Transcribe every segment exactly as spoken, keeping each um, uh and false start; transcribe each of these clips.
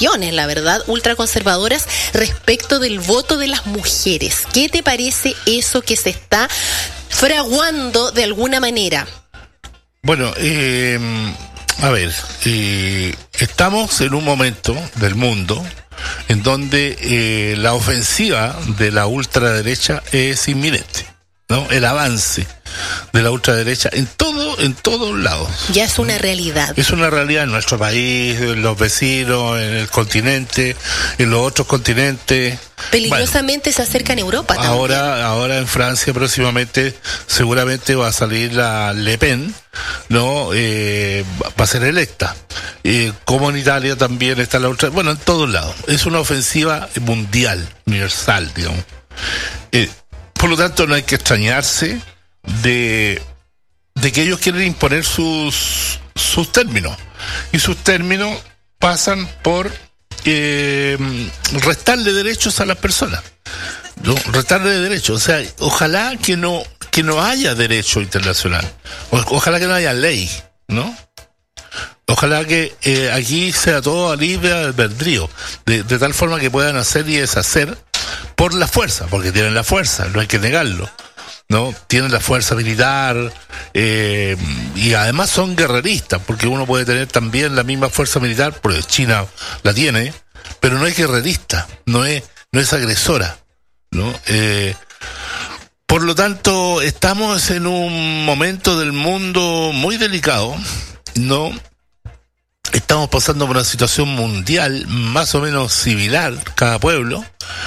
posiciones, la verdad, ultraconservadoras respecto del voto de las mujeres. ¿Qué te parece eso que se está fraguando de alguna manera? Bueno, eh, a ver, eh, estamos en un momento del mundo en donde eh, la ofensiva de la ultraderecha es inminente, ¿no? El avance de la ultraderecha en todo, en todos lados. Ya es una realidad. Es una realidad en nuestro país, en los vecinos, en el continente, en los otros continentes. Peligrosamente bueno, se acerca en Europa también. Ahora, ahora en Francia próximamente seguramente va a salir la Le Pen, ¿no? Eh, va a ser electa. Eh, como en Italia también está la ultra, bueno, en todos lados. Es una ofensiva mundial, universal, digamos. Eh, por lo tanto, no hay que extrañarse de, de que ellos quieren imponer sus, sus términos. Y sus términos pasan por eh, restarle derechos a las personas. ¿No? Restarle derechos. O sea, ojalá que no, que no haya derecho internacional. O, ojalá que no haya ley, ¿no? Ojalá que eh, aquí sea todo a libre albedrío, de, de tal forma que puedan hacer y deshacer por la fuerza, porque tienen la fuerza, no hay que negarlo, ¿no? Tienen la fuerza militar, eh, y además son guerreristas, porque uno puede tener también la misma fuerza militar, porque China la tiene, pero no es guerrerista, no es, no es agresora, ¿no? Eh, por lo tanto, estamos en un momento del mundo muy delicado, ¿no? Estamos pasando por una situación mundial más o menos similar, cada pueblo,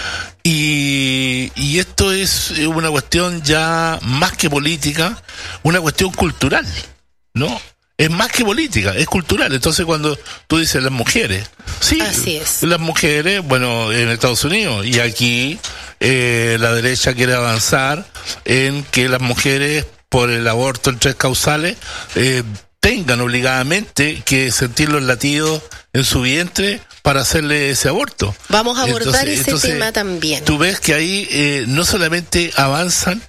y, y esto es una cuestión ya más que política, una cuestión cultural, ¿no? Es más que política, es cultural. Entonces cuando tú dices las mujeres, sí, así es. Las mujeres, bueno, en Estados Unidos, y aquí eh, la derecha quiere avanzar en que las mujeres, por el aborto en tres causales, eh, tengan obligadamente que sentir los latidos en su vientre para hacerle ese aborto. Vamos a abordar entonces, ese entonces, tema también. Tú ves que ahí eh, no solamente avanzan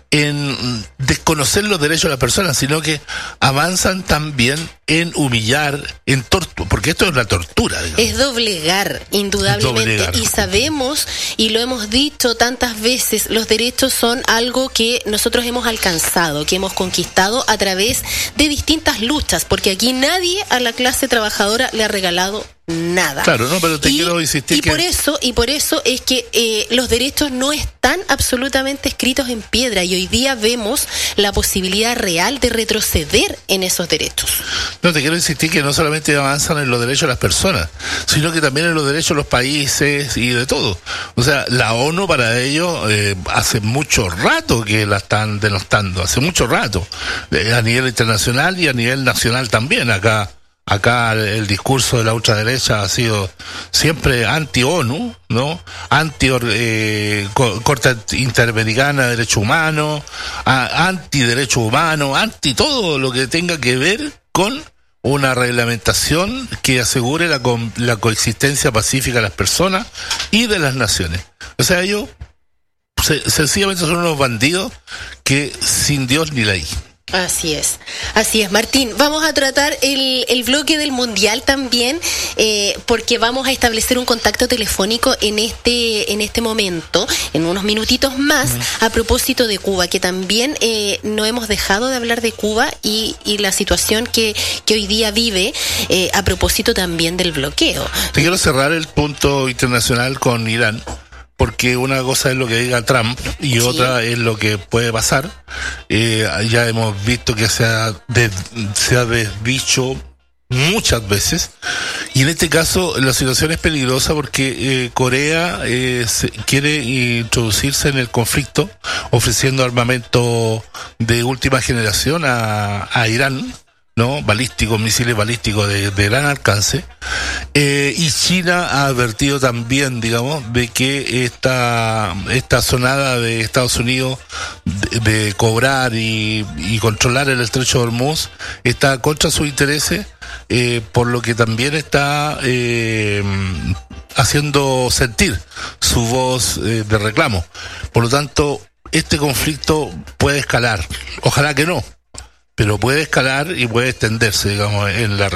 en desconocer los derechos de las personas, sino que avanzan también en humillar, en tortura, porque esto es la tortura, digamos. Es doblegar, indudablemente, doblegar. Y sabemos, y lo hemos dicho tantas veces, los derechos son algo que nosotros hemos alcanzado, que hemos conquistado a través de distintas luchas, porque aquí nadie a la clase trabajadora le ha regalado nada. Claro, no, pero te y, quiero insistir y que... por eso, y por eso es que eh, los derechos no están absolutamente escritos en piedra, y hoy día vemos la posibilidad real de retroceder en esos derechos. No, te quiero insistir que no solamente avanzan en los derechos de las personas, sino que también en los derechos de los países y de todo. O sea, la ONU para ellos eh, hace mucho rato que la están denostando, hace mucho rato, eh, a nivel internacional y a nivel nacional también. Acá Acá el discurso de la ultraderecha ha sido siempre anti-ONU, ¿no? Anti eh, Corte Interamericana de Derechos Humanos, anti-derechos humanos, anti todo lo que tenga que ver con una reglamentación que asegure la, co- la coexistencia pacífica de las personas y de las naciones. O sea, ellos se- sencillamente son unos bandidos que sin Dios ni ley. Así es, así es, Martín. Vamos a tratar el, el bloque del Mundial también, eh, porque vamos a establecer un contacto telefónico en este en este momento, en unos minutitos más, a propósito de Cuba, que también eh, no hemos dejado de hablar de Cuba y, y la situación que, que hoy día vive, eh, a propósito también del bloqueo. Te quiero cerrar el punto internacional con Irán, porque una cosa es lo que diga Trump y sí. Otra es lo que puede pasar. Eh, ya hemos visto que se ha, de, se ha desdicho muchas veces, y en este caso la situación es peligrosa porque eh, Corea eh, se, quiere introducirse en el conflicto ofreciendo armamento de última generación a, a Irán, ¿no? Balísticos, misiles balísticos de, de gran alcance. Eh, y China ha advertido también, digamos, de que esta, esta sonada de Estados Unidos de, de cobrar y, y controlar el estrecho de Hormuz está contra sus intereses, eh, por lo que también está eh, haciendo sentir su voz eh, de reclamo. Por lo tanto, este conflicto puede escalar. Ojalá que no, pero puede escalar y puede extenderse, digamos, en la región.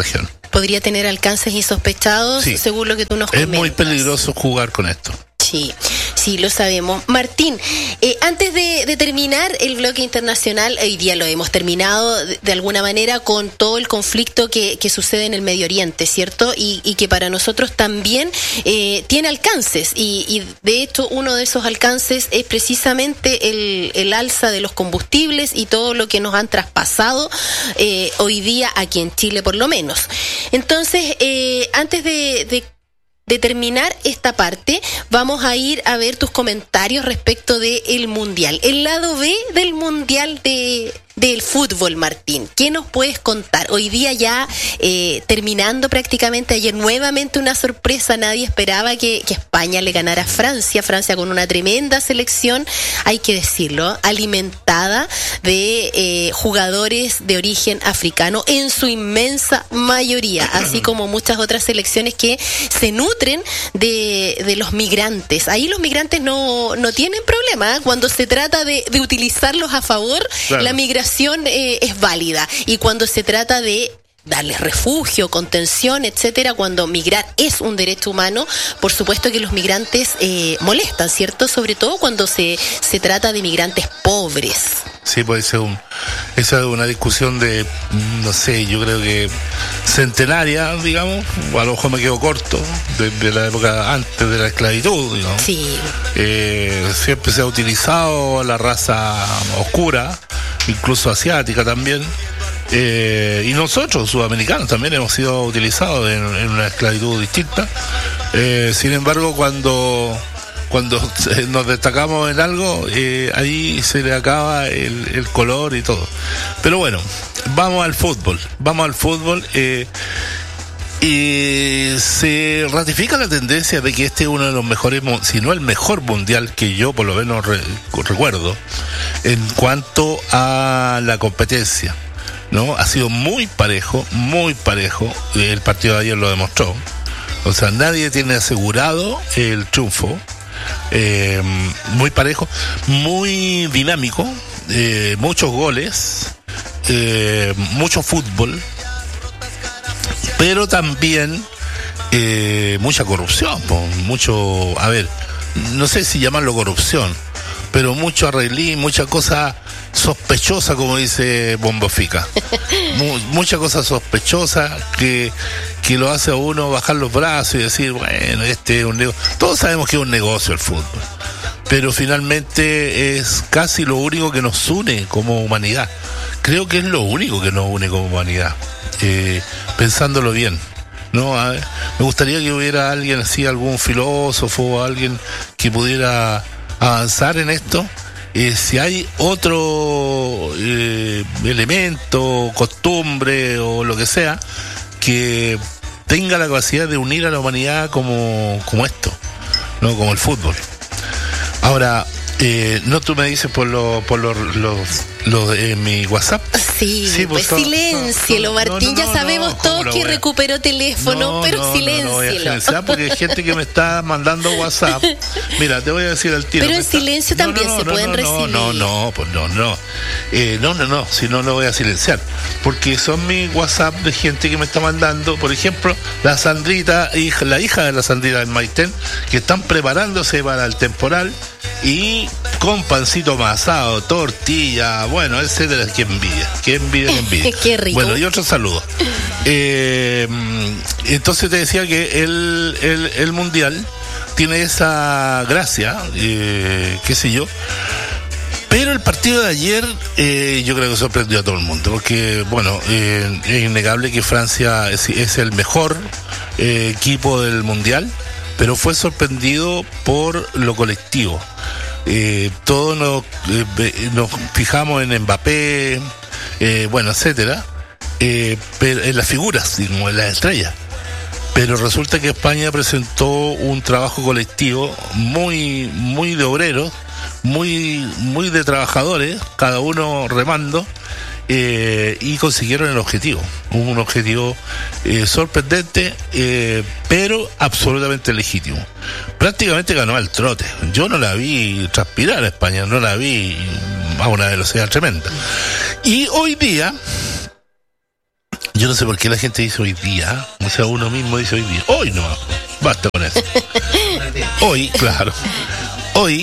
podría tener alcances insospechados, sí, según lo que tú nos comentas. Es muy peligroso jugar con esto. Sí, sí, lo sabemos. Martín, eh, antes de, de terminar el bloque internacional, hoy día lo hemos terminado de, de alguna manera con todo el conflicto que, que sucede en el Medio Oriente, ¿cierto? Y, y que para nosotros también eh, tiene alcances. Y, y de hecho uno de esos alcances es precisamente el, el alza de los combustibles y todo lo que nos han traspasado eh, hoy día aquí en Chile por lo menos. Entonces, eh, antes de... de De terminar esta parte, vamos a ir a ver tus comentarios respecto del Mundial. El lado B del Mundial de del fútbol, Martín. ¿Qué nos puedes contar? Hoy día ya eh, terminando prácticamente, ayer nuevamente una sorpresa. Nadie esperaba que, que España le ganara a Francia. Francia con una tremenda selección, hay que decirlo, alimentada de eh, jugadores de origen africano en su inmensa mayoría, así como muchas otras selecciones que se nutren de, de los migrantes. Ahí los migrantes no, no tienen problema, ¿eh? Cuando se trata de, de utilizarlos a favor, claro, la migración Eh, es válida, y cuando se trata de darles refugio, contención, etcétera, cuando migrar es un derecho humano, por supuesto que los migrantes eh, molestan, ¿cierto? Sobre todo cuando se, se trata de migrantes pobres. Sí, puede ser un, esa es una discusión de, no sé, yo creo que centenaria, digamos, o a lo mejor me quedo corto, de, de la época antes de la esclavitud, digamos. Sí. Eh, siempre se ha utilizado la raza oscura, incluso asiática también, eh, y nosotros, sudamericanos, también hemos sido utilizados en, en una esclavitud distinta. Eh, sin embargo, cuando... Cuando nos destacamos en algo, eh, ahí se le acaba el, el color y todo. Pero bueno, vamos al fútbol. Vamos al fútbol. Eh, y se ratifica la tendencia de que este es uno de los mejores, si no el mejor mundial que yo por lo menos re, recuerdo, en cuanto a la competencia, ¿no? Ha sido muy parejo, muy parejo. El partido de ayer lo demostró. O sea, nadie tiene asegurado el triunfo. Eh, muy parejo, muy dinámico, eh, muchos goles, eh, mucho fútbol, pero también eh, mucha corrupción, mucho, a ver, no sé si llamarlo corrupción, pero mucho arreglín, mucha cosa sospechosa, como dice Bombofica. Mucha cosa sospechosa que, que lo hace a uno bajar los brazos y decir, bueno, este es un negocio. Todos sabemos que es un negocio el fútbol, pero finalmente es casi lo único que nos une como humanidad. Creo que es lo único que nos une como humanidad, eh, pensándolo bien, ¿no? A ver, me gustaría que hubiera alguien así, algún filósofo, alguien que pudiera avanzar en esto. Eh, si hay otro eh, elemento, costumbre o lo que sea que tenga la capacidad de unir a la humanidad como, como esto, ¿no? Como el fútbol. Ahora, eh, no, tú me dices por lo, por los, los, los en eh, mi WhatsApp. Sí, sí, pues, pues siléncielo, Martín, no, no, no, ya sabemos no, todos que recuperó teléfono, no, pero no, siléncielo. No, no voy a silenciar porque hay gente que me está mandando WhatsApp. Mira, te voy a decir al tiro. Pero en silencio está... también no, no, se no, pueden no, recibir. No, no, no, pues no, no. Eh, no, no, no, si no lo voy a silenciar. Porque son mis WhatsApp de gente que me está mandando, por ejemplo, la Sandrita, hija, la hija de la Sandrita del Maitén, que están preparándose para el temporal y con pancito amasado, tortilla, bueno, etcétera. Qué envidia, qué envidia, qué envidia. Qué rico. Bueno, y otro saludo. Eh, entonces te decía que el, el, el mundial tiene esa gracia, eh, qué sé yo. Pero el partido de ayer eh, yo creo que sorprendió a todo el mundo, porque bueno, eh, es innegable que Francia es, es el mejor eh, equipo del mundial, pero fue sorprendido por lo colectivo. Eh, todos nos, eh, nos fijamos en Mbappé, eh, bueno, etcétera, eh, pero en las figuras, como en las estrellas. Pero resulta que España presentó un trabajo colectivo muy, muy de obreros, muy, muy de trabajadores, cada uno remando, eh, y consiguieron el objetivo. Un objetivo eh, sorprendente, eh, pero absolutamente legítimo. Prácticamente ganó al trote. Yo no la vi transpirar a España, no la vi a una velocidad tremenda. Y hoy día, yo no sé por qué la gente dice hoy día, o sea, uno mismo dice hoy día, hoy no, basta con eso. Hoy, claro, hoy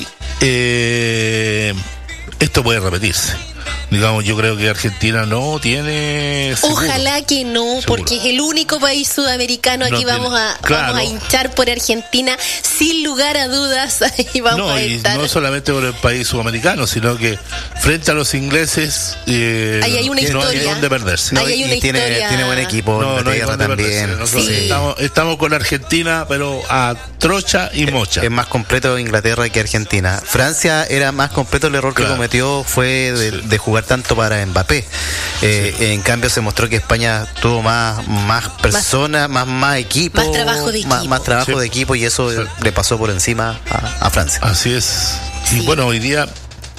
eh, esto puede repetirse. Digamos, yo creo que Argentina no tiene seguro. Ojalá que no, Seguro. porque es el único país sudamericano. Aquí No vamos tiene- a claro. vamos a hinchar por Argentina sin lugar a dudas. Ahí vamos No, a y estar. no solamente por el país sudamericano, sino que frente a los ingleses eh, Ahí hay una no hay historia. dónde perderse. No, Ahí hay una y tiene, historia. tiene buen equipo, No, no hay Inglaterra dónde perderse. también. Nosotros Sí. estamos, estamos con Argentina, pero a trocha y mocha. Es más completo Inglaterra que Argentina. Francia era más completo, el error Claro. que cometió fue de, Sí. de jugar tanto para Mbappé. Eh, En cambio se mostró que España tuvo más más personas, más más equipo, Más trabajo de más, equipo. más trabajo Sí. de equipo y eso Sí. le pasó por encima a, a Francia. Así es. Sí. Y bueno, hoy día...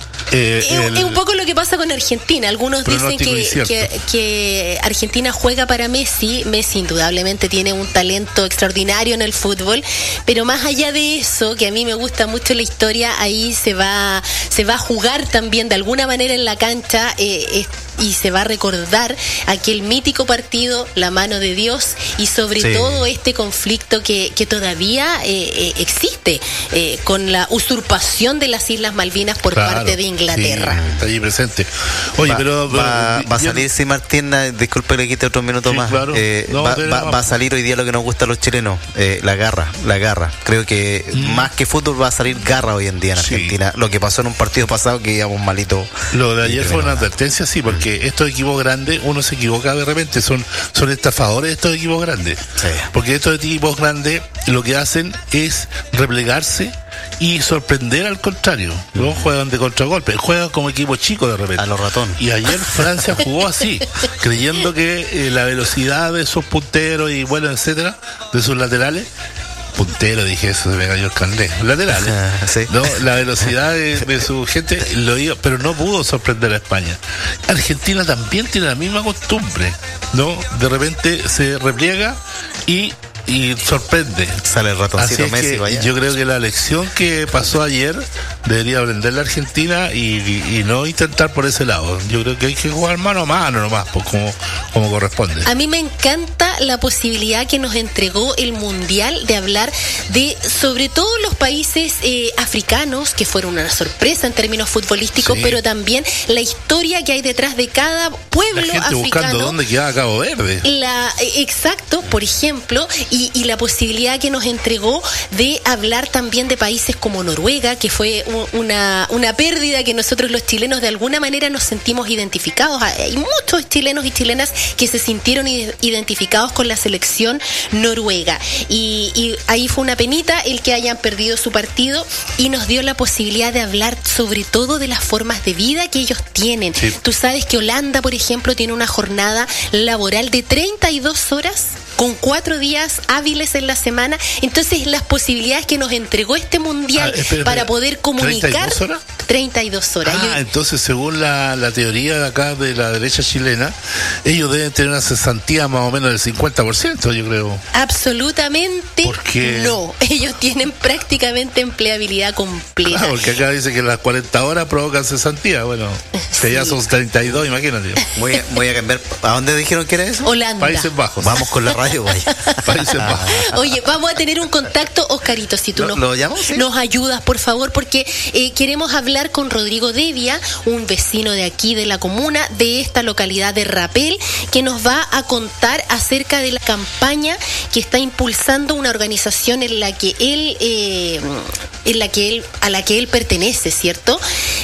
eh, Es, el- es un poco lo que pasa con Argentina. Algunos dicen Pronóstico que, incierto. que, que Argentina juega para Messi. Messi indudablemente tiene un talento extraordinario en el fútbol, pero más allá de eso, que a mí me gusta mucho la historia, ahí se va se va a jugar también de alguna manera en la cancha eh, es- y se va a recordar aquel mítico partido, la mano de Dios, y sobre Sí. todo este conflicto que, que todavía eh, eh, existe eh, con la usurpación de las Islas Malvinas por claro, parte de Inglaterra. sí, está allí presente. Oye, va, pero... pero- va, va a yo- salir, sí, Martín, eh, disculpe que le quite otro minuto Sí, más. claro. Eh, No, va, dele va- nomás. va a salir hoy día lo que nos gusta a los chilenos, eh, la garra, la garra. Creo que Mm. más que fútbol va a salir garra hoy en día en Sí. Argentina. Lo que pasó en un partido pasado que íbamos malito. Lo de ayer Y fue una tremendo. advertencia, sí, porque estos equipos grandes, uno se equivoca de repente, son, son estafadores estos equipos grandes. Sí. Porque estos equipos grandes lo que hacen es replegarse y sorprender al contrario. No juegan de contragolpe, juegan como equipo chico de repente. A los ratón. Y ayer Francia jugó así, creyendo que eh, la velocidad de sus punteros y bueno, etcétera, de sus laterales, puntero, dije eso, se me cayó el carnet, laterales, Sí. no, la velocidad de, de su gente lo iba, pero no pudo sorprender a España. Argentina también tiene la misma costumbre, ¿no? De repente se repliega y y sorprende. Sale el Así ratoncito es Messi, que vaya. yo creo que la lección que pasó ayer debería aprender la Argentina y, y, y no intentar por ese lado. Yo creo que hay que jugar mano a mano nomás, pues como, como corresponde. A mí me encanta la posibilidad que nos entregó el Mundial de hablar de, sobre todo, los países eh, africanos, que fueron una sorpresa en términos futbolísticos, Sí. pero también la historia que hay detrás de cada pueblo La gente buscando africano. dónde queda Cabo Verde. La, eh, exacto, por ejemplo, y, y la posibilidad que nos entregó de hablar también de países como Noruega, que fue un- una, una pérdida que nosotros los chilenos de alguna manera nos sentimos identificados. Hay muchos chilenos y chilenas que se sintieron ide- identificados con la selección noruega. Y, y ahí fue una penita el que hayan perdido su partido y nos dio la posibilidad de hablar sobre todo de las formas de vida que ellos tienen. Sí. Tú sabes que Holanda, por ejemplo, tiene una jornada laboral de treinta y dos horas con cuatro días hábiles en la semana. Entonces, las posibilidades que nos entregó este mundial Ah, espera, para espera. poder comunicar... ¿treinta y dos horas? treinta y dos horas. Ah, Yo- entonces según la, la teoría de acá de la derecha chilena, ellos deben tener una cesantía más o menos del cincuenta por ciento, yo creo. absolutamente Porque- no. Ellos tienen prácticamente empleabilidad completa. Claro, porque acá dice que las cuarenta horas provocan cesantía. Bueno, si allá Sí. son treinta y dos, imagínate. Voy a, voy a cambiar. ¿A dónde dijeron que era eso? Holanda. Países Bajos. Vamos con la radio, vaya. Países Bajos. Oye, vamos a tener un contacto, Oscarito, si tú ¿Lo- nos, lo llamo? Sí. nos ayudas, por favor, porque eh, queremos hablar con Rodrigo Devia, un vecino de aquí de la comuna, de esta localidad de Rapel, que nos va a contar acerca de la campaña que está impulsando una organización en la que él, eh, en la que él, a la que él pertenece, ¿cierto?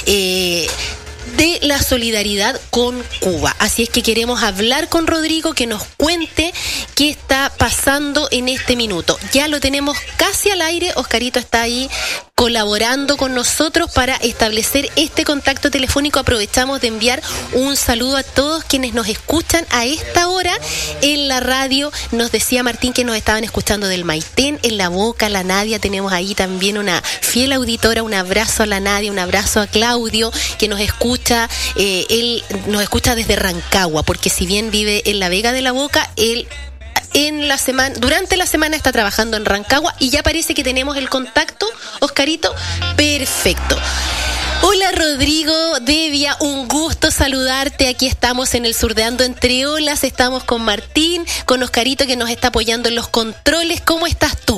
Eh, de la solidaridad con Cuba. Así es que queremos hablar con Rodrigo, que nos cuente qué está pasando en este minuto. Ya lo tenemos casi al aire. Oscarito está ahí colaborando con nosotros para establecer este contacto telefónico. Aprovechamos de enviar un saludo a todos quienes nos escuchan a esta hora en la radio. Nos decía Martín que nos estaban escuchando del Maitén, en La Boca, la Nadia. Tenemos ahí también una fiel auditora. Un abrazo a la Nadia, un abrazo a Claudio, que nos escucha. Eh, él nos escucha desde Rancagua, porque si bien vive en La Vega de La Boca, él en la semana, durante la semana está trabajando en Rancagua y ya parece que tenemos el contacto, Oscarito. Perfecto. Hola Rodrigo, Devia, un gusto saludarte. Aquí estamos en el Surdeando Entre Olas, estamos con Martín, con Oscarito que nos está apoyando en los controles. ¿Cómo estás tú?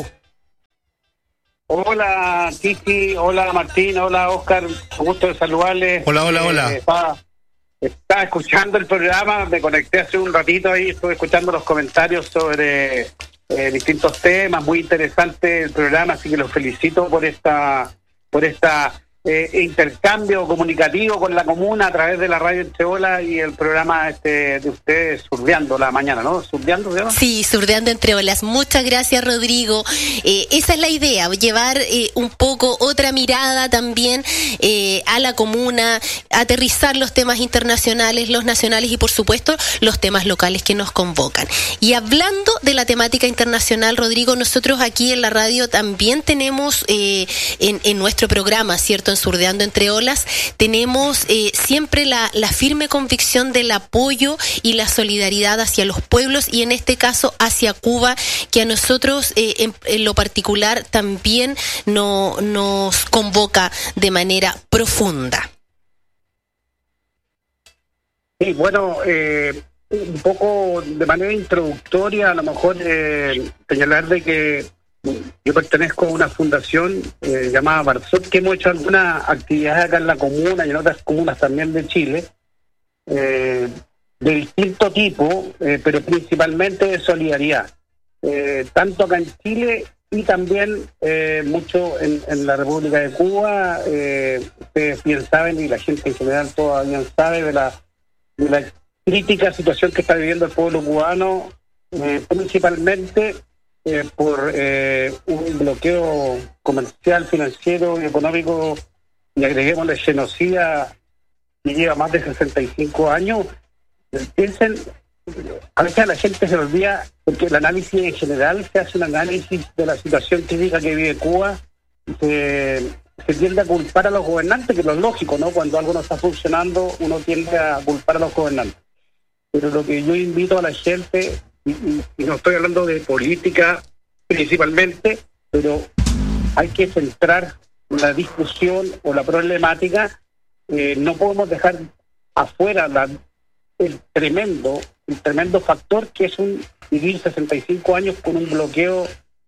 Hola Titi, hola Martín, hola Oscar, un gusto de saludarles. Hola, hola, hola. Eh, estaba, estaba escuchando el programa, me conecté hace un ratito ahí, estuve escuchando los comentarios sobre eh, distintos temas, muy interesante el programa, así que los felicito por esta, por esta eh, intercambio comunicativo con la comuna a través de la radio Entre Olas y el programa este de ustedes, Surdeando la mañana, ¿no? ¿Surdeando se llama? Sí, Surdeando Entre Olas. Muchas gracias, Rodrigo. Eh, esa es la idea, llevar eh, un poco otra mirada también eh, a la comuna, aterrizar los temas internacionales, los nacionales y, por supuesto, los temas locales que nos convocan. Y hablando de la temática internacional, Rodrigo, nosotros aquí en la radio también tenemos eh, en, en nuestro programa, ¿cierto?, en Surdeando Entre Olas, tenemos eh, siempre la, la firme convicción del apoyo y la solidaridad hacia los pueblos y en este caso hacia Cuba, que a nosotros eh, en, en lo particular también no, nos convoca de manera profunda. Sí, bueno, eh, un poco de manera introductoria, a lo mejor eh, señalar de que yo pertenezco a una fundación eh, llamada Barsot, que hemos hecho algunas actividades acá en la comuna y en otras comunas también de Chile, eh, de distinto tipo, eh, pero principalmente de solidaridad, eh, tanto acá en Chile y también eh, mucho en, en la República de Cuba. Eh, ustedes bien saben, y la gente en general todavía sabe, de la, de la crítica situación que está viviendo el pueblo cubano, eh, principalmente Eh, por eh, un bloqueo comercial, financiero y económico, y agreguémosle genocida, que lleva más de sesenta y cinco años. Piensen, a veces a la gente se le olvida, porque el análisis en general se hace un análisis de la situación crítica que vive Cuba, se, se tiende a culpar a los gobernantes, que es lo lógico, ¿no? Cuando algo no está funcionando, uno tiende a culpar a los gobernantes. Pero lo que yo invito a la gente, y, y no estoy hablando de política principalmente, pero hay que centrar la discusión o la problemática. Eh, no podemos dejar afuera la, el tremendo el tremendo factor que es un vivir sesenta y cinco años con un bloqueo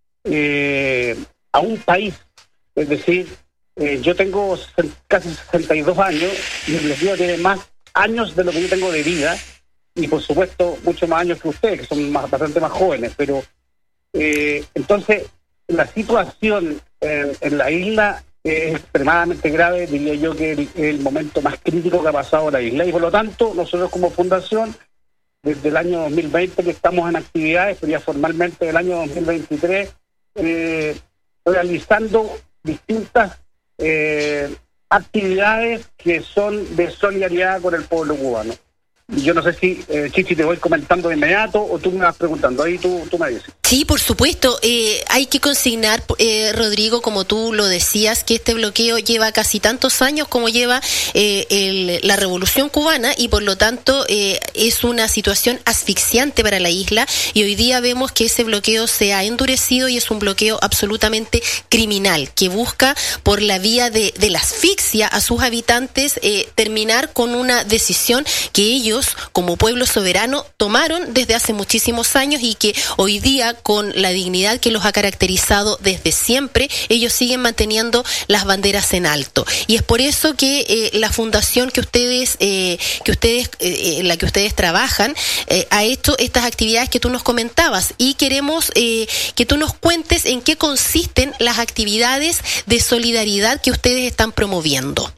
eh, a un país. Es decir, eh, yo tengo casi sesenta y dos años y el bloqueo tiene más años de lo que yo tengo de vida, y por supuesto mucho más años que ustedes, que son más, bastante más jóvenes, pero eh, entonces la situación en, en la isla es extremadamente grave, diría yo que es el, el momento más crítico que ha pasado la isla, y por lo tanto nosotros como fundación, desde el año dos mil veinte que estamos en actividades, pero ya formalmente el año dos mil veintitrés, eh, realizando distintas eh, actividades que son de solidaridad con el pueblo cubano. Yo no sé si, eh, Chichi, te voy comentando de inmediato o tú me vas preguntando. Ahí tú, tú me dices. Sí, por supuesto. Eh, hay que consignar, eh, Rodrigo, como tú lo decías, que este bloqueo lleva casi tantos años como lleva eh, el, la Revolución Cubana, y por lo tanto eh, es una situación asfixiante para la isla, y hoy día vemos que ese bloqueo se ha endurecido y es un bloqueo absolutamente criminal, que busca por la vía de, de la asfixia a sus habitantes eh, terminar con una decisión que ellos como pueblo soberano tomaron desde hace muchísimos años, y que hoy día, con la dignidad que los ha caracterizado desde siempre, ellos siguen manteniendo las banderas en alto. Y es por eso que eh, la fundación que ustedes eh, que ustedes eh, en la que ustedes trabajan eh, ha hecho estas actividades que tú nos comentabas, y queremos eh, que tú nos cuentes en qué consisten las actividades de solidaridad que ustedes están promoviendo.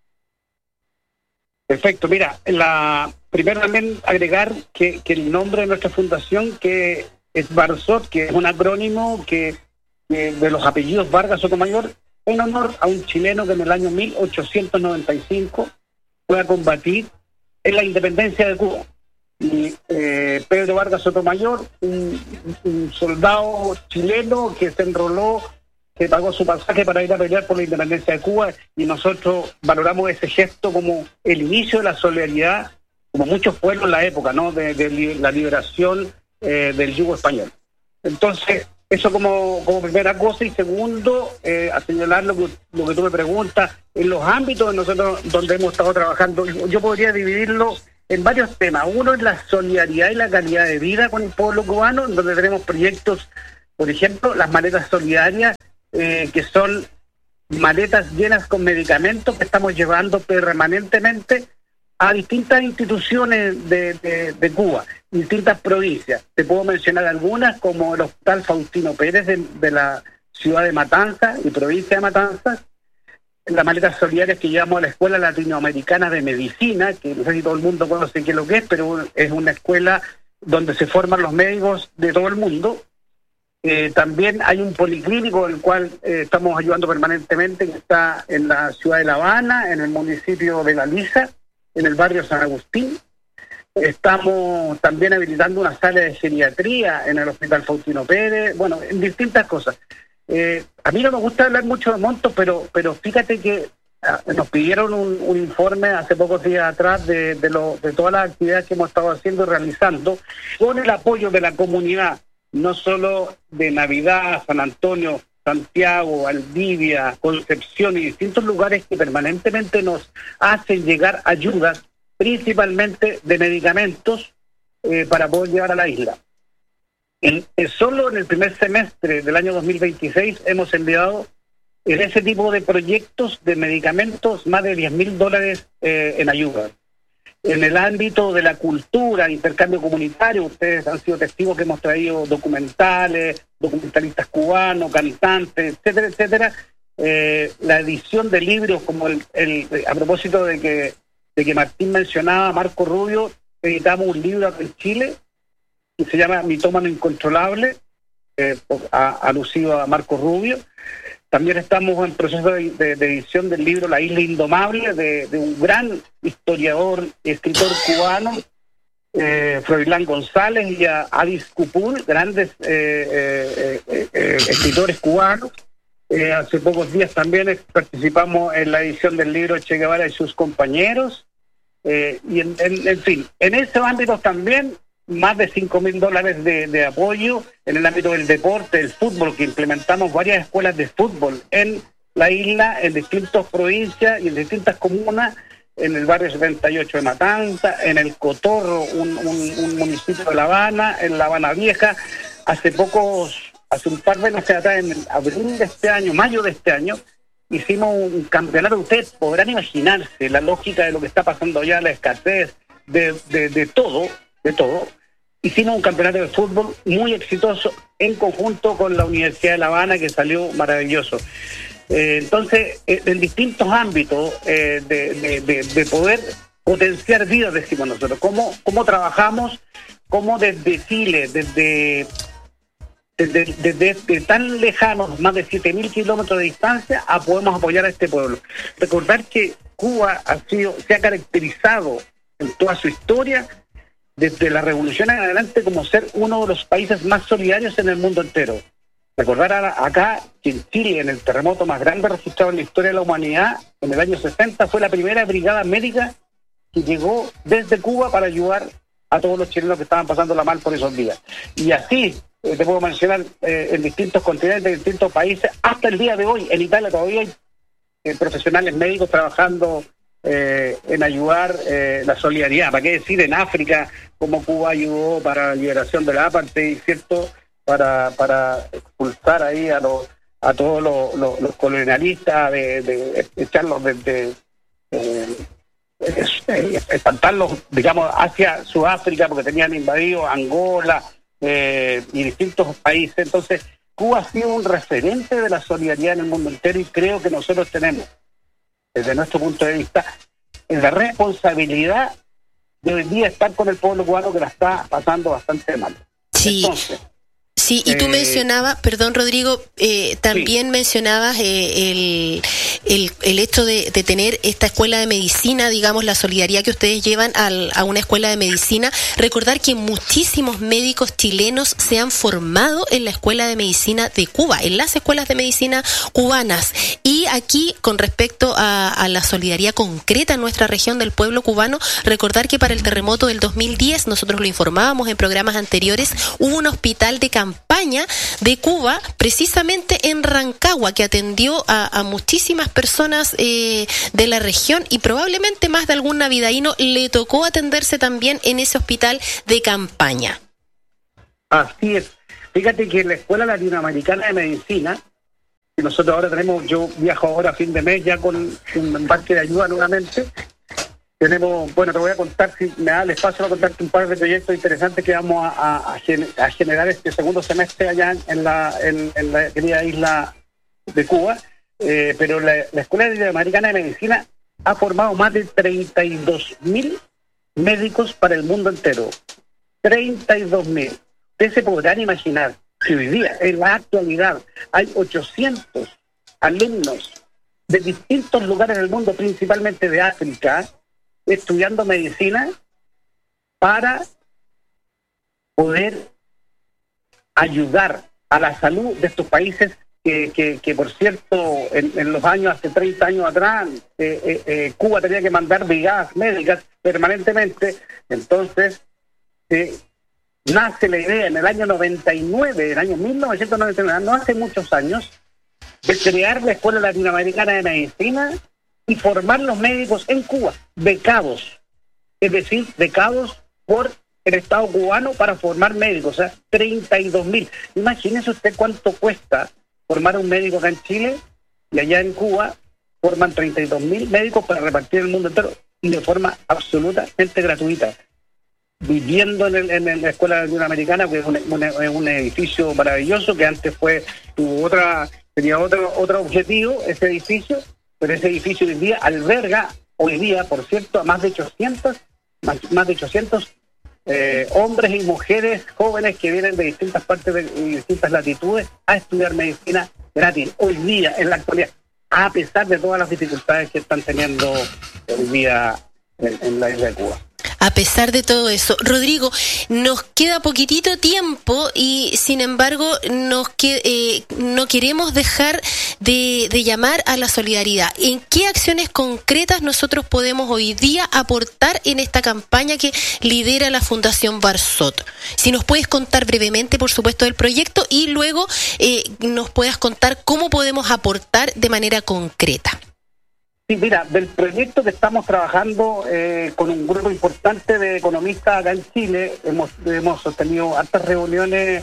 Perfecto, mira, la primero también agregar que, que el nombre de nuestra fundación, que es Barsot, que es un acrónimo que, que de los apellidos Vargas Sotomayor, en honor a un chileno que en el año mil ochocientos noventa y cinco fue a combatir en la independencia de Cuba. Y eh, Pedro Vargas Sotomayor, un, un soldado chileno que se enroló, que pagó su pasaje para ir a pelear por la independencia de Cuba, y nosotros valoramos ese gesto como el inicio de la solidaridad, como muchos pueblos en la época, ¿no?, de, de la liberación eh, del yugo español. Entonces, Eso como, como primera cosa. Y segundo, eh, a señalar lo que, lo que tú me preguntas, en los ámbitos de nosotros donde hemos estado trabajando, yo podría dividirlo en varios temas. Uno es la solidaridad y la calidad de vida con el pueblo cubano, donde tenemos proyectos, por ejemplo, las maletas solidarias, eh, que son maletas llenas con medicamentos que estamos llevando permanentemente a distintas instituciones de, de, de Cuba, distintas provincias. Te puedo mencionar algunas, como el Hospital Faustino Pérez de, de la ciudad de Matanzas y provincia de Matanzas, las maletas solidarias que llevamos a la Escuela Latinoamericana de Medicina, que no sé si todo el mundo conoce qué es lo que es, pero es una escuela donde se forman los médicos de todo el mundo. Eh, también hay un policlínico, el cual eh, estamos ayudando permanentemente, que está en la ciudad de La Habana, en el municipio de La Lisa, en el barrio San Agustín. Estamos también habilitando una sala de geriatría en el Hospital Faustino Pérez, bueno, en distintas cosas. Eh, a mí no me gusta hablar mucho de montos, pero pero fíjate que ah, nos pidieron un, un informe hace pocos días atrás de, de, lo, de todas las actividades que hemos estado haciendo y realizando, con el apoyo de la comunidad, no solo de Navidad, San Antonio, Santiago, Valdivia, Concepción y distintos lugares que permanentemente nos hacen llegar ayudas, principalmente de medicamentos, eh, para poder llevar a la isla. En, en solo en el primer semestre del año dos mil veintiséis hemos enviado en ese tipo de proyectos de medicamentos más de diez mil dólares eh, en ayuda. En el ámbito de la cultura, intercambio comunitario, ustedes han sido testigos que hemos traído documentales, documentalistas cubanos, cantantes, etcétera, etcétera. Eh, la edición de libros, como el, el a propósito de que de que Martín mencionaba, Marco Rubio, editamos un libro en Chile que se llama Mitómano Incontrolable, eh, a, alusivo a Marco Rubio. También estamos en proceso de, de, de edición del libro La Isla Indomable, de, de un gran historiador y escritor cubano, eh, Froilán González, y a Adis Cupul, grandes eh, eh, eh, escritores cubanos. Eh, hace pocos días también participamos en la edición del libro Che Guevara y sus compañeros. Eh, y en, en, en fin, en esos ámbitos también más de cinco mil dólares de, de apoyo en el ámbito del deporte, del fútbol, que implementamos varias escuelas de fútbol en la isla, en distintas provincias y en distintas comunas, en el barrio setenta y ocho de Matanza, en el Cotorro, un, un, un municipio de La Habana, en La Habana Vieja. Hace pocos, hace un par de meses atrás, en abril de este año, mayo de este año, hicimos un campeonato. Ustedes podrán imaginarse la lógica de lo que está pasando allá, la escasez de, de, de todo, de todo. Hicimos un campeonato de fútbol muy exitoso en conjunto con la Universidad de La Habana, que salió maravilloso. Eh, entonces, eh, en distintos ámbitos eh, de, de, de, de poder potenciar vidas, decimos nosotros, cómo, cómo trabajamos, cómo desde Chile, desde, desde, desde, desde tan lejanos, más de siete mil kilómetros de distancia, a podemos apoyar a este pueblo. Recordar que Cuba ha sido, se ha caracterizado en toda su historia, desde la revolución en adelante, como ser uno de los países más solidarios en el mundo entero. Recordar a, acá que en Chile, en el terremoto más grande registrado en la historia de la humanidad, en el año sesenta, fue la primera brigada médica que llegó desde Cuba para ayudar a todos los chilenos que estaban pasándola mal por esos días. Y así, eh, te puedo mencionar, eh, en distintos continentes, en distintos países, hasta el día de hoy, en Italia todavía hay eh, profesionales médicos trabajando Eh, en ayudar eh, la solidaridad. ¿Para qué decir en África cómo Cuba ayudó para la liberación de la apartheid, cierto? Para para expulsar ahí a los a todos los, los, los colonialistas, de, de echarlos desde eh, eh, espantarlos, digamos, hacia Sudáfrica, porque tenían invadido Angola eh, y distintos países. Entonces, Cuba ha sido un referente de la solidaridad en el mundo entero, y creo que nosotros tenemos, desde nuestro punto de vista, en la responsabilidad de hoy día estar con el pueblo cubano, que la está pasando bastante mal. Sí. Entonces, Sí, y tú eh, mencionabas, perdón Rodrigo, eh, también sí. mencionabas eh, el, el, el hecho de, de tener esta escuela de medicina, digamos, la solidaridad que ustedes llevan al, a una escuela de medicina. Recordar que muchísimos médicos chilenos se han formado en la escuela de medicina de Cuba, en las escuelas de medicina cubanas. Y aquí, con respecto a, a la solidaridad concreta en nuestra región del pueblo cubano, recordar que para el terremoto del dos mil diez, nosotros lo informábamos en programas anteriores, hubo un hospital de campaña campaña de Cuba, precisamente en Rancagua, que atendió a, a muchísimas personas eh, de la región, y probablemente más de algún navidaíno le tocó atenderse también en ese hospital de campaña. Así es. Fíjate que en la Escuela Latinoamericana de Medicina, que nosotros ahora tenemos, yo viajo ahora a fin de mes ya con un embarque de ayuda nuevamente, tenemos, bueno, te voy a contar, si me da el espacio, voy a contarte un par de proyectos interesantes que vamos a, a, a, gen, a generar este segundo semestre allá en la, en, en la querida isla de Cuba, eh, pero la, la Escuela Latinoamericana de Medicina ha formado más de treinta y dos mil médicos para el mundo entero. treinta y dos mil. Ustedes se podrán imaginar que hoy día, en la actualidad, hay ochocientos alumnos de distintos lugares del mundo, principalmente de África, estudiando medicina para poder ayudar a la salud de estos países que, que, que por cierto, en, en los años, hace treinta años atrás, eh, eh, eh, Cuba tenía que mandar brigadas médicas permanentemente. Entonces, eh, nace la idea en el año noventa y nueve, en el año mil novecientos noventa y nueve, no hace muchos años, de crear la Escuela Latinoamericana de Medicina y formar los médicos en Cuba, becados, es decir, becados por el Estado cubano para formar médicos, o sea, treinta y dos mil. Imagínese usted cuánto cuesta formar un médico acá en Chile, y allá en Cuba forman treinta y dos mil médicos para repartir el mundo entero, y de forma absolutamente gratuita, viviendo en, el, en la Escuela Latinoamericana, que es un, un, un edificio maravilloso, que antes fue, tuvo otra, tenía otro, otro objetivo, ese edificio, pero ese edificio hoy día alberga, hoy día, por cierto, a más de ochocientos, más, más de ochocientos eh, hombres y mujeres jóvenes que vienen de distintas partes de, de distintas latitudes a estudiar medicina gratis, hoy día, en la actualidad, a pesar de todas las dificultades que están teniendo hoy día en, en la isla de Cuba. A pesar de todo eso, Rodrigo, nos queda poquitito tiempo y sin embargo nos que, eh, no queremos dejar de, de llamar a la solidaridad. ¿En qué acciones concretas nosotros podemos hoy día aportar en esta campaña que lidera la Fundación Barsot? Si nos puedes contar brevemente, por supuesto, del proyecto, y luego eh, nos puedas contar cómo podemos aportar de manera concreta. Sí, mira, del proyecto que estamos trabajando eh, con un grupo importante de economistas acá en Chile, hemos, hemos sostenido hartas reuniones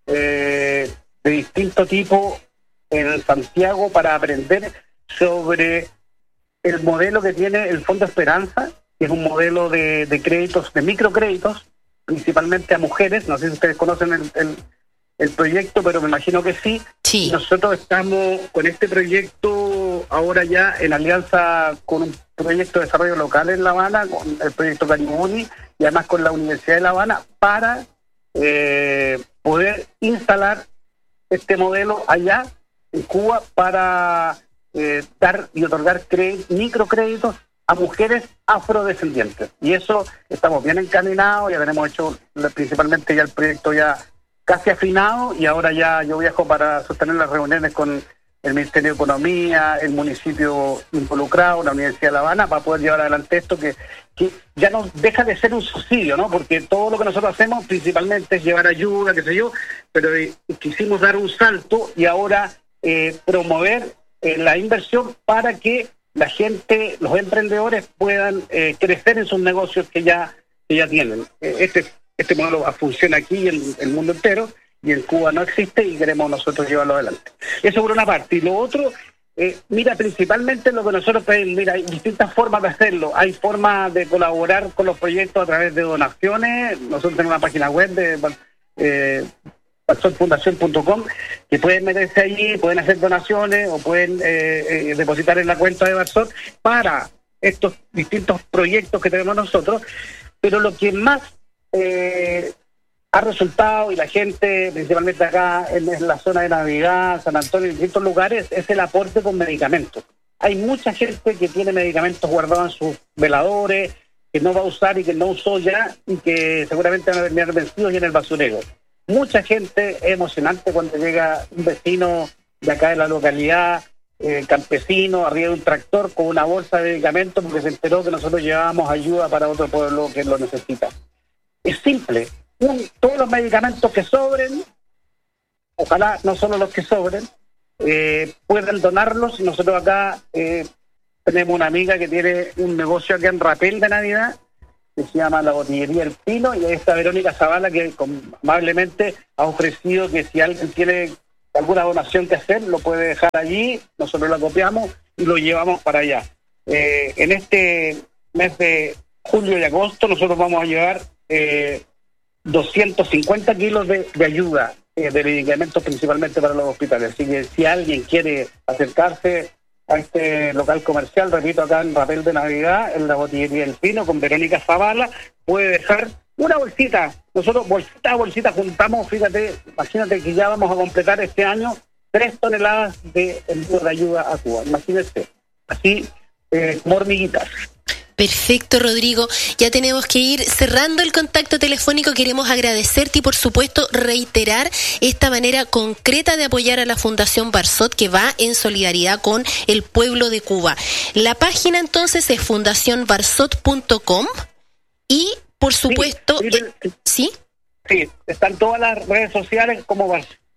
eh, de distinto tipo en Santiago para aprender sobre el modelo que tiene el Fondo Esperanza, que es un modelo de, de créditos, de microcréditos, principalmente a mujeres. No sé si ustedes conocen el, el, el proyecto, pero me imagino que sí. Sí. Nosotros estamos con este proyecto ahora ya en alianza con un proyecto de desarrollo local en La Habana, con el proyecto Canimuni, y además con la Universidad de La Habana, para eh, poder instalar este modelo allá en Cuba para eh, dar y otorgar cre- microcréditos a mujeres afrodescendientes. Y eso estamos bien encaminados, ya tenemos hecho principalmente ya el proyecto ya casi afinado, y ahora ya yo viajo para sostener las reuniones con el Ministerio de Economía, el municipio involucrado, la Universidad de La Habana, para poder llevar adelante esto que, que ya no deja de ser un subsidio, ¿no? Porque todo lo que nosotros hacemos principalmente es llevar ayuda, qué sé yo, pero eh, quisimos dar un salto y ahora eh, promover eh, la inversión para que la gente, los emprendedores puedan eh, crecer en sus negocios que ya, que ya tienen. Eh, este, este modelo funciona aquí en el mundo entero, y en Cuba no existe, y queremos nosotros llevarlo adelante. Eso por una parte. Y lo otro, eh, mira, principalmente lo que nosotros pedimos, mira, hay distintas formas de hacerlo. Hay formas de colaborar con los proyectos a través de donaciones. Nosotros tenemos una página web de eh, barsot fundación punto com, que pueden meterse allí, pueden hacer donaciones o pueden eh, eh, depositar en la cuenta de Barsot para estos distintos proyectos que tenemos nosotros. Pero lo que más eh, ha resultado, y la gente, principalmente acá en, en la zona de Navidad, San Antonio, en distintos lugares, es el aporte con medicamentos. Hay mucha gente que tiene medicamentos guardados en sus veladores, que no va a usar y que no usó ya, y que seguramente van a terminar vencidos y en el basurero. Mucha gente, es emocionante cuando llega un vecino de acá de la localidad, eh, campesino, arriba de un tractor con una bolsa de medicamentos, porque se enteró que nosotros llevábamos ayuda para otro pueblo que lo necesita. Es simple. Un, todos los medicamentos que sobren, ojalá no solo los que sobren, eh, puedan donarlos. Nosotros acá eh, tenemos una amiga que tiene un negocio aquí en Rapel de Navidad, que se llama La Botillería El Pino, y ahí está Verónica Zavala, que amablemente ha ofrecido que si alguien tiene alguna donación que hacer, lo puede dejar allí, nosotros la copiamos y lo llevamos para allá. Eh, en este mes de julio y agosto nosotros vamos a llevar eh, doscientos cincuenta kilos de, de ayuda, eh, de medicamentos principalmente para los hospitales. Así que si alguien quiere acercarse a este local comercial, repito, acá en Rapel de Navidad, en La Botillería El Pino, con Verónica Zavala, puede dejar una bolsita. Nosotros bolsita a bolsita juntamos, fíjate, imagínate que ya vamos a completar este año tres toneladas de envío de ayuda a Cuba. Imagínense, así eh, como hormiguitas. Perfecto, Rodrigo. Ya tenemos que ir cerrando el contacto telefónico. Queremos agradecerte y, por supuesto, reiterar esta manera concreta de apoyar a la Fundación Barsot, que va en solidaridad con el pueblo de Cuba. La página, entonces, es fundación barsot punto com y, por supuesto... Sí, sí, ¿sí? Sí, están todas las redes sociales como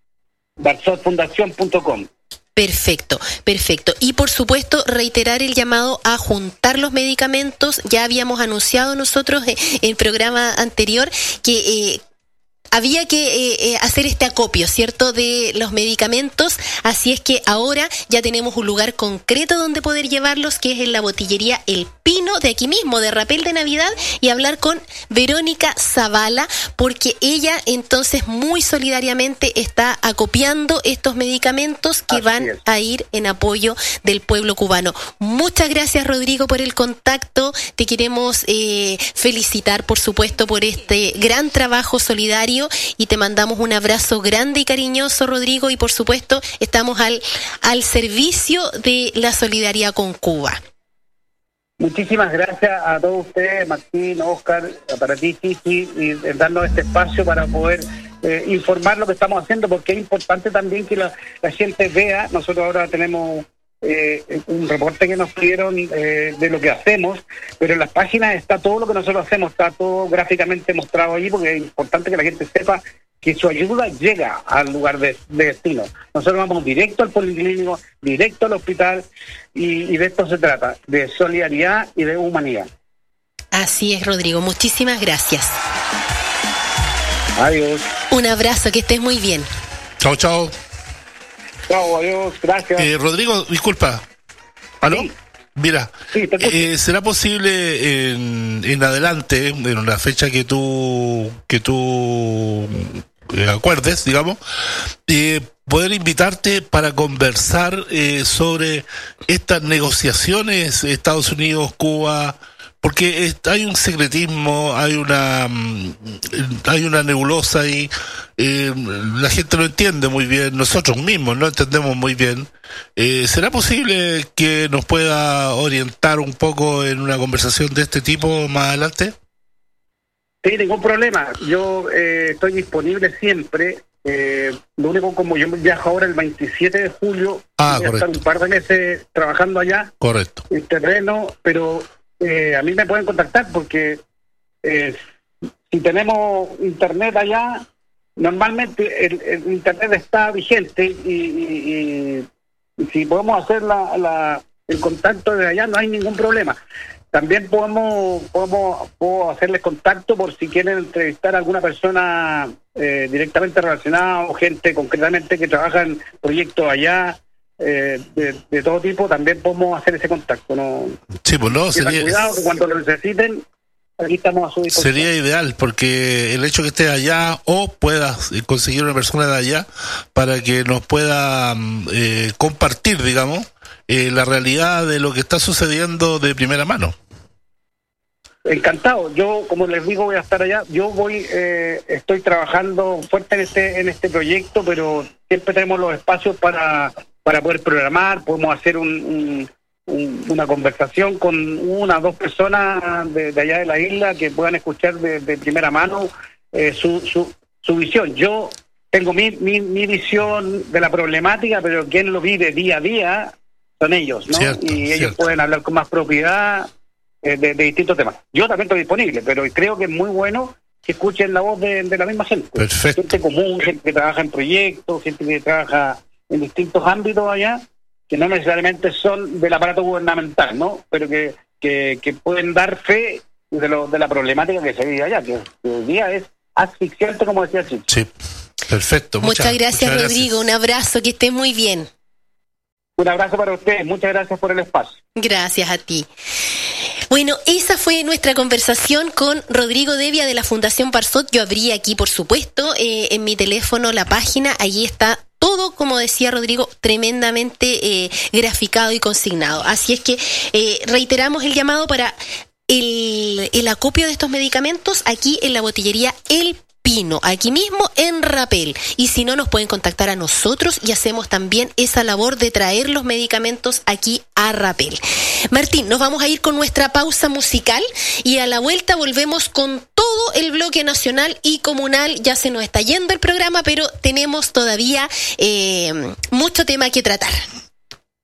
barsot fundación punto com. Perfecto, perfecto. Y por supuesto, reiterar el llamado a juntar los medicamentos. Ya habíamos anunciado nosotros en el programa anterior que eh, había que eh, eh, hacer este acopio, ¿cierto?, de los medicamentos. Así es que ahora ya tenemos un lugar concreto donde poder llevarlos, que es en la Botillería El Pino, de aquí mismo, de Rapel de Navidad, y hablar con Verónica Zavala, porque ella entonces muy solidariamente está acopiando estos medicamentos que Así van es. a ir en apoyo del pueblo cubano. Muchas gracias, Rodrigo, por el contacto. Te queremos eh, felicitar, por supuesto, por este gran trabajo solidario, y te mandamos un abrazo grande y cariñoso, Rodrigo, y por supuesto estamos al, al servicio de la solidaridad con Cuba. Muchísimas gracias a todos ustedes, Martín, Oscar, para ti, Titi, y darnos este espacio para poder eh, informar lo que estamos haciendo, porque es importante también que la, la gente vea. Nosotros ahora tenemos eh, un reporte que nos pidieron eh, de lo que hacemos, pero en las páginas está todo lo que nosotros hacemos, está todo gráficamente mostrado allí, porque es importante que la gente sepa que su ayuda llega al lugar de, de destino. Nosotros vamos directo al policlínico, directo al hospital, y, y de esto se trata, de solidaridad y de humanidad. Así es, Rodrigo. Muchísimas gracias. Adiós. Un abrazo, que estés muy bien. Chao, chao. Chao, adiós, gracias. Eh, Rodrigo, disculpa. ¿Aló? Sí. Mira, Sí, te escucho. eh, ¿será posible en, en adelante, en una fecha que tú que tú eh, acuerdes, digamos, eh, poder invitarte para conversar eh, sobre estas negociaciones Estados Unidos-Cuba? Porque es, hay un secretismo, hay una hay una nebulosa ahí, eh, la gente no entiende muy bien, nosotros mismos no entendemos muy bien. Eh, ¿Será posible que nos pueda orientar un poco en una conversación de este tipo más adelante? Sí, ningún problema. Yo eh, estoy disponible siempre. Eh, lo único, como yo viajo ahora el veintisiete de julio, Ah, voy a estar correcto. un par de meses trabajando allá Correcto. en terreno, pero eh, a mí me pueden contactar porque eh, si tenemos internet allá, normalmente el, el internet está vigente, y, y, y, y si podemos hacer la, la, el contacto desde allá, no hay ningún problema. También podemos, podemos puedo hacerles contacto por si quieren entrevistar a alguna persona eh, directamente relacionada, o gente concretamente que trabaja en proyectos allá, eh, de, de todo tipo. También podemos hacer ese contacto. No, Sí, pues no, tengan sería, cuidado, que cuando lo necesiten, aquí estamos a su disposición. sería ideal, porque el hecho que estés allá o puedas conseguir una persona de allá para que nos pueda eh, compartir, digamos, eh, la realidad de lo que está sucediendo de primera mano. Encantado. Yo, como les digo, voy a estar allá. Yo voy, eh, estoy trabajando fuerte en este en este proyecto, pero siempre tenemos los espacios para para poder programar. Podemos hacer un, un, un, una conversación con una o dos personas de, de allá de la isla que puedan escuchar de, de primera mano eh, su, su su visión. Yo tengo mi, mi mi visión de la problemática, pero quien lo vive día a día son ellos, ¿no? Cierto, y ellos cierto. pueden hablar con más propiedad De, de distintos temas. Yo también estoy disponible, pero creo que es muy bueno que escuchen la voz de, de la misma gente. Perfecto. Gente común, gente que trabaja en proyectos, gente que trabaja en distintos ámbitos allá, que no necesariamente son del aparato gubernamental, ¿no? Pero que, que, que pueden dar fe de, lo, de la problemática que se vive allá, que, que hoy día es asfixiante, como decía Chicho. Sí, perfecto. Muchas, muchas gracias, muchas Rodrigo. Gracias. Un abrazo, que estés muy bien. Un abrazo para ustedes. Muchas gracias por el espacio. Gracias a ti. Bueno, esa fue nuestra conversación con Rodrigo Devia de la Fundación Parsot. Yo abrí aquí, por supuesto, eh, en mi teléfono la página. Allí está todo, como decía Rodrigo, tremendamente eh, graficado y consignado. Así es que eh, reiteramos el llamado para el, el acopio de estos medicamentos aquí en la botillería El Pino, aquí mismo en Rapel. Y si no, nos pueden contactar a nosotros y hacemos también esa labor de traer los medicamentos aquí a Rapel. Martín, nos vamos a ir con nuestra pausa musical y a la vuelta volvemos con todo el bloque nacional y comunal. Ya se nos está yendo el programa, pero tenemos todavía eh, mucho tema que tratar.